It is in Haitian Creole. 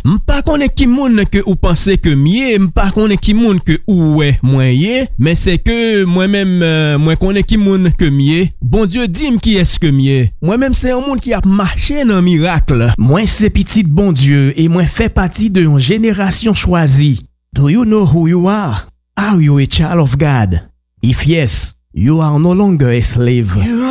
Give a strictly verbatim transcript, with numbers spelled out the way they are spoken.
M'pa konnen ki moun que ou pensez que mieux, m'pa konnen ki moun que ou ouais moyen, mais c'est que moi-même euh, moi konnen ki moun que mieux. Bon Dieu dit qui est-ce que mieux. Moi-même c'est un monde qui a marché dans miracle. Moi c'est petit bon Dieu et moi fait partie de une génération choisie. Do you know who you are? Are you a child of God? If yes, you are no longer a slave. You